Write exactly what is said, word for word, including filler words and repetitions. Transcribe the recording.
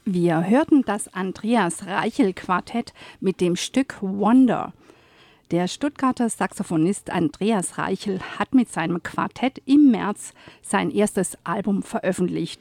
Wir hörten das Andreas Reichel-Quartett mit dem Stück Wonder. Der Stuttgarter Saxophonist Andreas Reichel hat mit seinem Quartett im März sein erstes Album veröffentlicht.